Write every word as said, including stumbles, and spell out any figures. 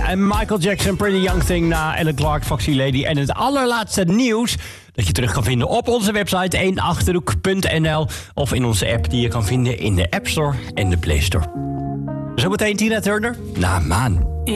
en Michael Jackson, Pretty Young Thing na Ellen Clark, Foxy Lady. En het allerlaatste nieuws dat je terug kan vinden op onze website één achterhoek punt n l of in onze app die je kan vinden in de App Store en de Play Store. Zometeen Tina Turner na Maan.